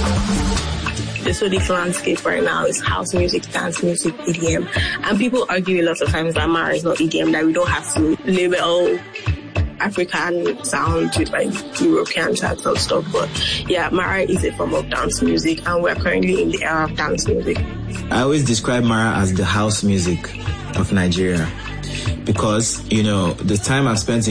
The Sodic landscape right now is house music, dance music, EDM. And people argue a lot of times that Mara is not EDM, that we don't have to label African sound with like European tags and stuff. But yeah, Mara is a form of dance music, and we're currently in the era of dance music. I always describe Mara as the house music of Nigeria because, the time I've spent in